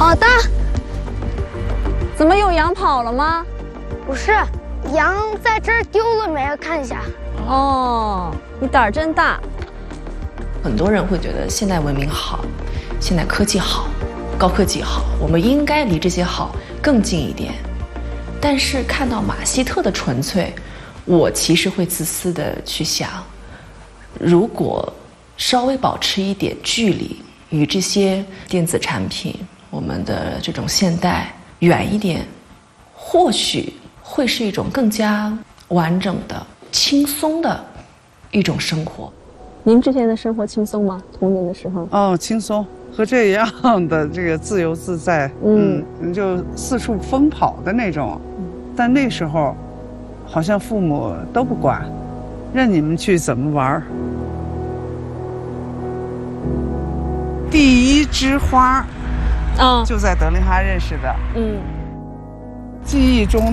好的。 怎么有羊跑了吗？ 不是，羊在这儿丢了没？看一下。 哦，你胆儿真大。 很多人会觉得现代文明好，现代科技好，高科技好，我们应该离这些好更近一点。但是看到马希特的纯粹，我其实会自私的去想，如果稍微保持一点距离，与这些电子产品，我们的这种现代远一点，或许会是一种更加完整的、轻松的一种生活。 您之前的生活轻松吗？童年的时候？ 哦，轻松，和这样的这个自由自在，就四处疯跑的那种。但那时候，好像父母都不管，任你们去怎么玩。第一枝花，就在德令哈认识的。记忆中。